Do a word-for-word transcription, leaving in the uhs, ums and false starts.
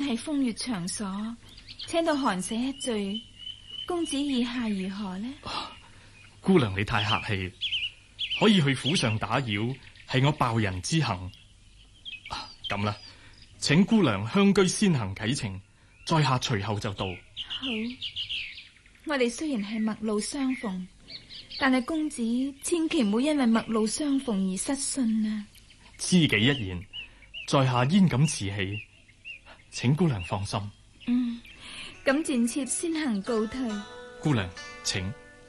係風月場所，請到寒舍一聚，公子意下如何呢？ 啊，姑娘你太客氣，可以去府上打擾，係我報人之幸。咁啦，請姑娘鄉居先行啟程，在下隨後就到。 好，我哋雖然係陌路相逢，但係公子千祈唔好因為陌路相逢而失信啊！ 知己一言，在下焉敢辭棄，請姑娘放心。 嗯，咁賤妾先行告退。 姑娘，請。